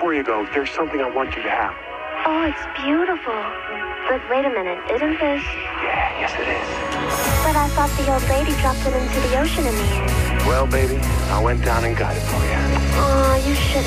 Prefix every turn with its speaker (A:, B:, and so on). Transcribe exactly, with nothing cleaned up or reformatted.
A: before you go, there's something I want you to have.
B: Oh, it's beautiful. But wait a minute, isn't this?
A: Yeah, yes it is.
B: But I thought the old lady dropped it into the ocean in the end.
A: Well, baby, I went down and got it for you.
B: Oh, you should